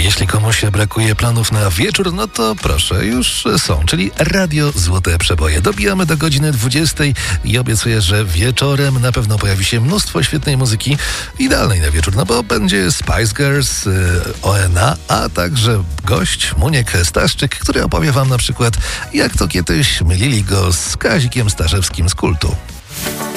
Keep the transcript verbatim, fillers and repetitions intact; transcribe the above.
Jeśli komuś brakuje planów na wieczór, no to proszę, już są, czyli Radio Złote Przeboje. Dobijamy do godziny dwudziestej i obiecuję, że wieczorem na pewno pojawi się mnóstwo świetnej muzyki, idealnej na wieczór, no bo będzie Spice Girls, O N A, a także gość Muniek Staszczyk, który opowie wam na przykład, jak to kiedyś mylili go z Kazikiem Starzewskim z Kultu.